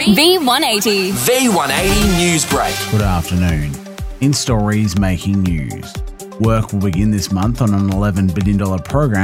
V180. V180 News Break. Good afternoon. In stories making news. Work will begin this month on an $11 billion program